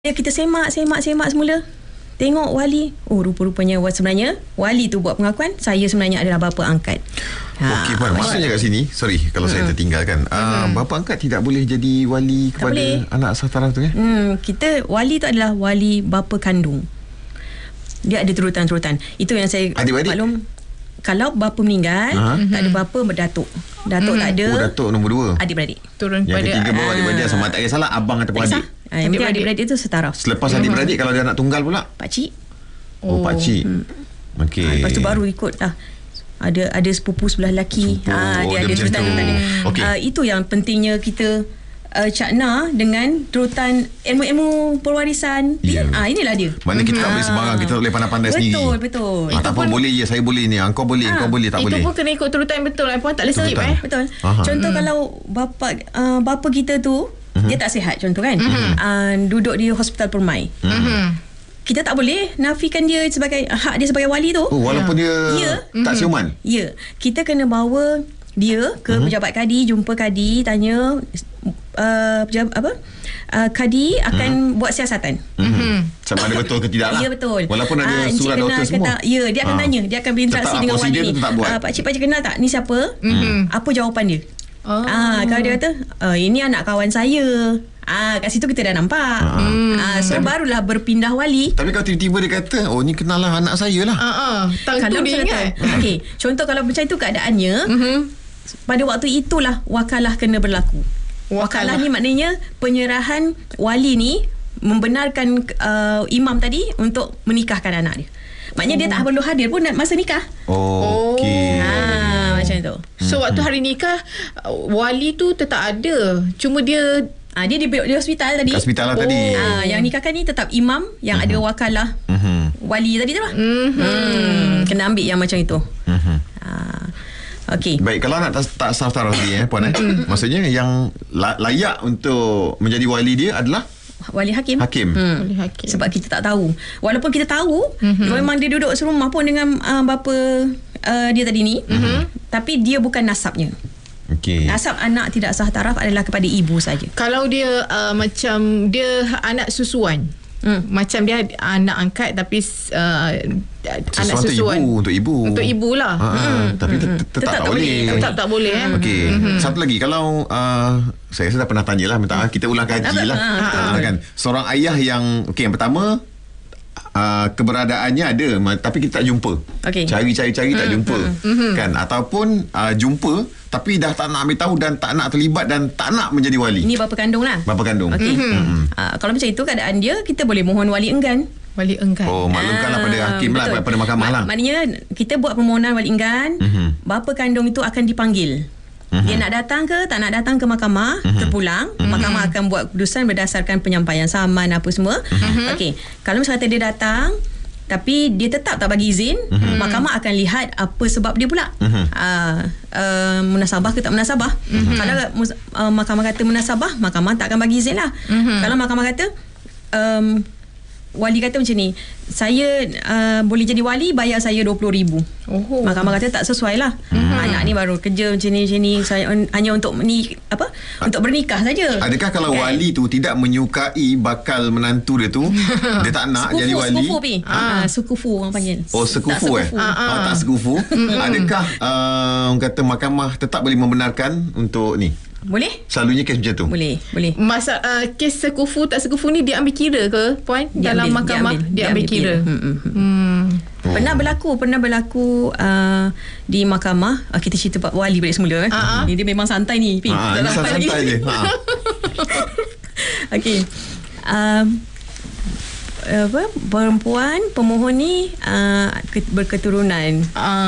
Kita semak semula. Tengok wali. Oh, rupa-rupanya sebenarnya wali tu buat pengakuan saya sebenarnya adalah bapa angkat. Okey Puan, maksudnya kat sini, sorry kalau saya tertinggalkan. Bapa angkat tidak boleh jadi wali kepada anak asal taraf tu Kita wali tu adalah wali bapa kandung. Dia ada turutan-turutan. Itu yang saya maklum. Kalau bapa meninggal, tak ada bapa berdatuk. Datuk tak ada. Oh, datuk nombor 2. Adik-beradik. Turun yang ketiga bawa adik-beradik. Sama tak kisahlah abang ataupun adik. Yang penting adik-beradik itu setaraf. Selepas adik-beradik, kalau dia anak tunggal pula? Pakcik. Oh, pakcik. Okey. Lepas tu baru ikut lah. Ada sepupu sebelah lelaki. Dia ada turutan-turutan dia. Itu yang pentingnya kita cakna dengan turutan ilmu-ilmu pewarisan. Inilah dia. Mana kita tak boleh sembarang, kita tak boleh pandai-pandai sendiri. Betul. Tak apa, boleh je, saya boleh ni. Engkau boleh, engkau boleh, tak boleh. Itu pun kena ikut turutan betul. Puan tak boleh selip. Betul. Contoh kalau bapa kita tu dia tak sihat, contoh kan, duduk di hospital Permai. Kita tak boleh nafikan dia sebagai hak dia sebagai wali tu. Walaupun dia tak siuman. Ya, kita kena bawa dia ke pejabat kadi, jumpa kadi, tanya kadi akan buat siasatan. Sama ada betul ke tidak lah. Ya, betul. Walaupun ada surat doktor semua. Ya, dia akan tanya, dia akan berinteraksi dengan wali ni. Pakcik kenal tak ni siapa? Apa jawapan dia? Kalau dia kata ini anak kawan saya, kat situ kita dah nampak. So barulah berpindah wali. Tapi kalau tiba-tiba dia kata, oh ni kenal lah anak saya lah. Kalau dia ingat. Okey, contoh kalau macam itu keadaannya, pada waktu itulah wakalah kena berlaku. Wakalah ni maknanya penyerahan wali ni membenarkan imam tadi untuk menikahkan anak dia. Maknanya dia tak perlu hadir pun masa nikah. Okey. Macam tu. So waktu hari nikah wali tu tetap ada. Cuma dia di hospital tadi. Hospital lah tadi. Yang nikahkan ni tetap imam yang ada wakalah wali tadi tu lah. Kena ambil yang macam itu. Okey. Baik, kalau anak tak sah taraf tadi Puan maksudnya yang layak untuk menjadi wali dia adalah wali hakim. Wali hakim. Sebab kita tak tahu. Walaupun kita tahu memang dia duduk serumah pun dengan bapa dia tadi ni, tapi dia bukan nasabnya. Nasab anak tidak sah taraf adalah kepada ibu saja. Kalau dia macam dia anak susuan, macam dia anak angkat tapi anak susuan untuk ibu. Untuk ibu lah. Tapi tetap tak boleh. Tetap tak boleh. Okey. Satu lagi, kalau saya rasa dah pernah tanya lah, minta kita ulang kaji lah. Kan seorang ayah yang yang pertama keberadaannya ada tapi kita tak jumpa. Cari-cari tak jumpa. Kan, ataupun jumpa tapi dah tak nak ambil tahu dan tak nak terlibat dan tak nak menjadi wali. Ini bapa kandung lah. Bapa kandung. Kalau macam itu keadaan dia, kita boleh mohon wali enggan. Wali enggan. Maklumkanlah pada hakim lah, pada mahkamah lah. Maknanya kita buat permohonan wali enggan, bapa kandung itu akan dipanggil. Dia nak datang ke tak nak datang ke mahkamah, terpulang. Mahkamah akan buat keputusan berdasarkan penyampaian saman apa semua. Okey, kalau misalnya dia datang tapi dia tetap tak bagi izin, mahkamah akan lihat apa sebab dia pula. Munasabah ke tak munasabah. Kalau mahkamah kata munasabah, mahkamah tak akan bagi izin lah. Kalau mahkamah kata wali kata macam ni, saya boleh jadi wali, bayar saya 20,000. Mahkamah kata tak sesuai lah. Anak ni baru kerja macam ni, saya hanya untuk untuk bernikah saja. Adakah kalau wali tu tidak menyukai bakal menantu dia tu, dia tak nak jadi wali? Sekufu orang panggil. Sekufu tak sekufu. Adakah orang kata mahkamah tetap boleh membenarkan untuk ni? Boleh? Selalunya kes macam tu? Boleh. Masa kes sekufu tak sekufu ni dia ambil kira ke Puan? Dalam mahkamah dia ambil kira. Pernah berlaku di mahkamah. Kita cerita Pak Wali balik semula. Ni dia memang santai ni. Ini santai je. Okey. Perempuan pemohon ni berketurunan.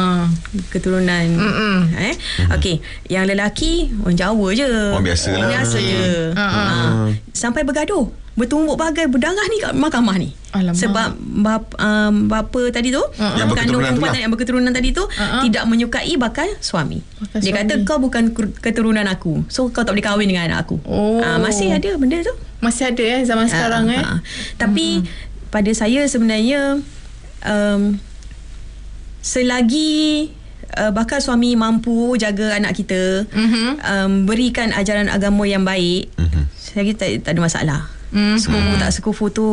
Okey, yang lelaki orang Jawa je. Orang biasa je. Sampai bergaduh, bertumbuk bagai berdarah ni kat mahkamah ni. Alamak. Sebab bapa tadi tu, kandung perempuan yang berketurunan tadi tu tidak menyukai bakal suami. Dia kata kau bukan keturunan aku, so kau tak boleh kahwin dengan anak aku. Masih ada benda tu. Masih ada zaman sekarang Tapi pada saya sebenarnya selagi bakal suami mampu jaga anak kita, berikan ajaran agama yang baik, saya kata tak ada masalah. Sekufu tak sekufu tu